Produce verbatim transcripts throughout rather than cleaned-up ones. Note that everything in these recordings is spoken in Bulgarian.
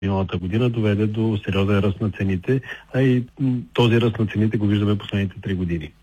миналата година доведе до сериозен ръст на цените, а и този ръст на цените го виждаме последните три години.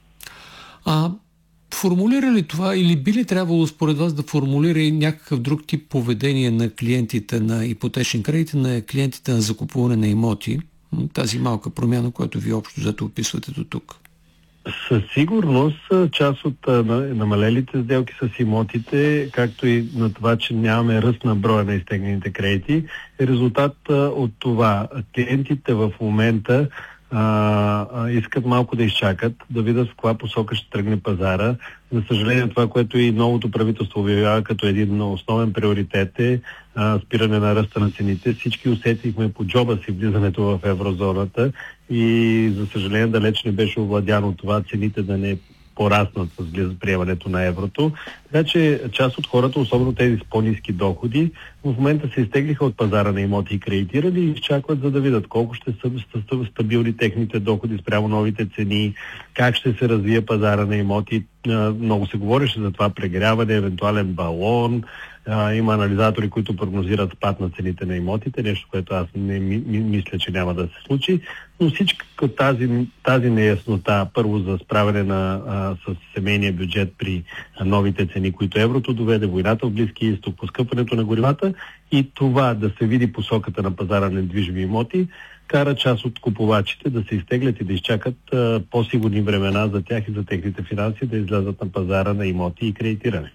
А формулира ли това или би ли трябвало според вас да формулира и някакъв друг тип поведение на клиентите на ипотечни кредити, на клиентите на закупуване на имоти? Тази малка промяна, която ви общо зато описвате до тук. Със сигурност част от намалелите сделки с имотите, както и на това, че нямаме ръст на броя на изтегнените кредити, е резултат от това. Клиентите в момента а, а, искат малко да изчакат, да видят в каква посока ще тръгне пазара. За съжаление, това, което и новото правителство обявява като един основен приоритет е а, спиране на ръста на цените. Всички усетихме по джоба си влизането в еврозоната и за съжаление далеч не беше овладяно това цените да не пораснат с приемането на еврото. Така че част от хората, особено тези с по-ниски доходи, в момента се изтеглиха от пазара на имоти и кредитирали и изчакват, за да видят колко ще са стабилни техните доходи спрямо новите цени, как ще се развие пазара на имоти. Много се говореше за това прегряване, евентуален балон. Има анализатори, които прогнозират спад на цените на имотите, нещо, което аз не ми, ми, мисля, че няма да се случи. Но всичко тази, тази неяснота, първо за справяне на, а, с семейния бюджет при а, новите цени, които еврото доведе, войната в Близкия изток, поскъпването на горивата и това да се види посоката на пазара на недвижими имоти, кара част от купувачите да се изтеглят и да изчакат а, по-сигурни времена за тях и за техните финанси да излязат на пазара на имоти и кредитиране.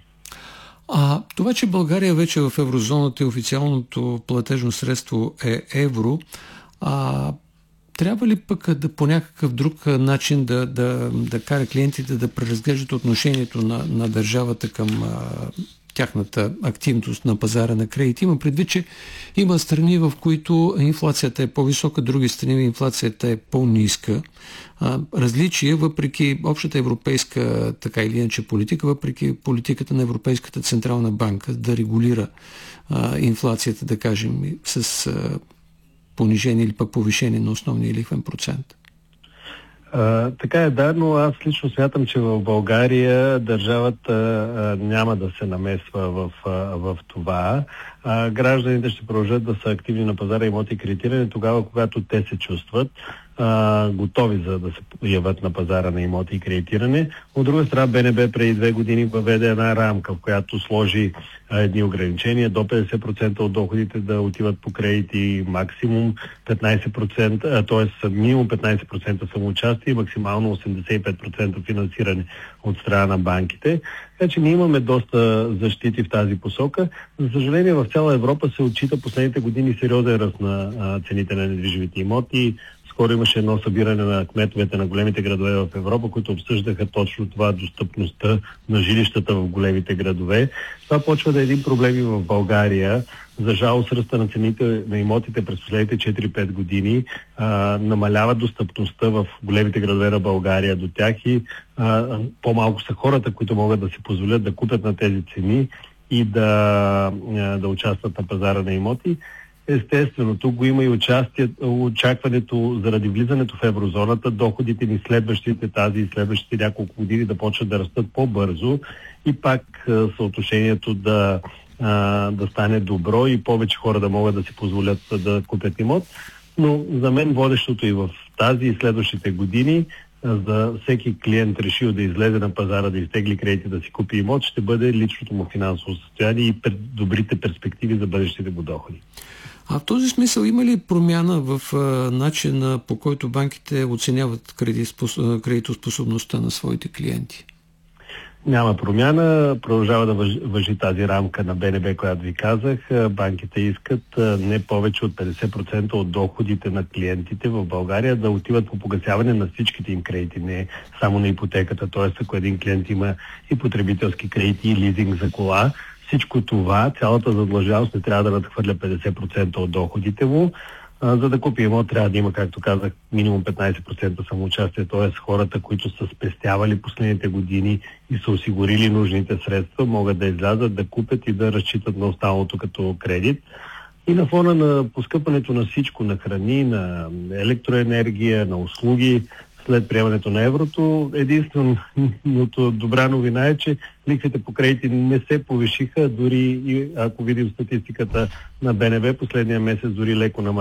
А това, че България вече в еврозоната и официалното платежно средство е евро, а, трябва ли пък да по някакъв друг начин да, да, да кара клиентите да преразглеждат отношението на, на държавата към а, тяхната активност на пазара на кредити? Има предвид, че има страни, в които инфлацията е по-висока, други страни инфлацията е по-ниска. А, различие, въпреки общата европейска така или иначе политика, въпреки политиката на Европейската централна банка да регулира а, инфлацията, да кажем, с а, понижение или пък повишение на основния лихвен процент. Uh, така е, да, но аз лично смятам, че в България държавата uh, няма да се намесва в, uh, в това. Uh, гражданите ще продължат да са активни на пазара имоти и кредитиране тогава, когато те се чувстват uh, готови за да се явят на пазара на имоти и кредитиране. От друга страна, БНБ преди две години въведе една рамка, в която сложи uh, едни ограничения, до петдесет процента от доходите да отиват по кредити, максимум петнайсет процента, т.е. минимум петнайсет процента самоучастие и максимално осемдесет и пет процента финансиране от страна на банките. Така че ние имаме доста защити в тази посока. За съжаление, в цяла Европа се отчита последните години сериозен ръст на а, цените на недвижимите имоти. Скоро имаше едно събиране на кметовете на големите градове в Европа, които обсъждаха точно това, достъпността на жилищата в големите градове. Това почва да е един проблем и в България. За жалост, ръста на цените на имотите през последните четири-пет години а, намалява достъпността в големите градове на България до тях и а, по-малко са хората, които могат да си позволят да купят на тези цени и да, а, да участват на пазара на имоти. Естествено, тук го има и участие, очакването заради влизането в еврозоната, доходите ни следващите тази и следващите няколко години да почват да растат по-бързо и пак а, съотношението да да стане добро и повече хора да могат да си позволят да купят имот. Но за мен водещото и в тази и следващите години за всеки клиент решил да излезе на пазара, да изтегли кредити, да си купи имот, ще бъде личното му финансово състояние и добрите перспективи за бъдещите му доходи. А в този смисъл има ли промяна в а, начина, по който банките оценяват кредитоспособността на своите клиенти? Няма промяна, продължава да въжи, въжи тази рамка на БНБ, която ви казах. Банките искат не повече от петдесет процента от доходите на клиентите в България да отиват по погасяване на всичките им кредити, не само на ипотеката. Т.е. ако един клиент има и потребителски кредити и лизинг за кола, всичко това, цялата задлъжнялост не трябва да надхвърля петдесет процента от доходите му. За да купи имот трябва да има, както казах, минимум петнайсет процента самоучастие, т.е. хората, които са спестявали последните години и са осигурили нужните средства, могат да излязат, да купят и да разчитат на останалото като кредит. И на фона на поскъпването на всичко, на храни, на електроенергия, на услуги, след приемането на еврото, единственото добра новина е, че лихвите по кредити не се повишиха, дори и ако видим статистиката на БНБ, последния месец дори леко намалява.